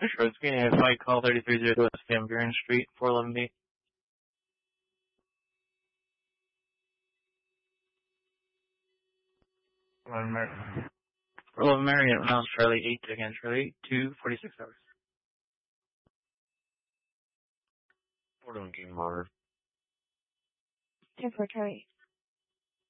Short screen, I have flight call 3302 West Van Buren Street, 411B. 411 Marion, Mounds, Charlie 8, again, Charlie 8, 246 hours. 411 King Motor. 10 for Charlie.